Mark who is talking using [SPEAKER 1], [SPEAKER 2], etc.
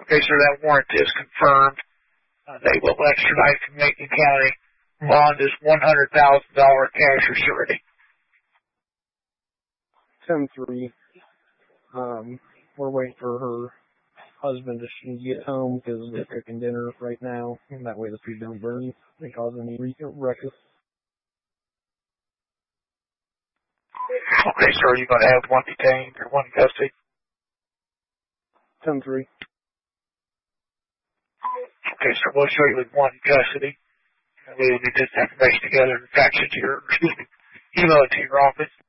[SPEAKER 1] Okay, sir, that warrant is confirmed. They will extradite from Macon County. Bond is $100,000 cash or surety.
[SPEAKER 2] 10-3. We're waiting for her husband to get home because they're cooking dinner right now, and that way the food don't burn and cause any ruckus.
[SPEAKER 1] Okay, sir, you're going to have one detained or one in custody?
[SPEAKER 2] 10-3.
[SPEAKER 1] Okay, sir, we'll show you with one in custody. We will get this information together and fax it to your, email it to your office.